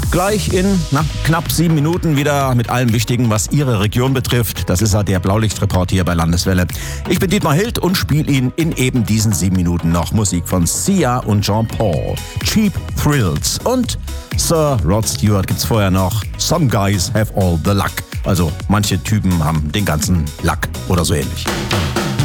Gleich in knapp 7 Minuten wieder mit allem Wichtigen, was Ihre Region betrifft. Das ist ja der Blaulichtreport hier bei Landeswelle. Ich bin Dietmar Hild und spiele Ihnen in eben diesen 7 Minuten noch Musik von Sia und Jean Paul, Cheap Thrills und Sir Rod Stewart gibt's vorher noch. Some guys have all the luck. Also manche Typen haben den ganzen Lack oder so ähnlich.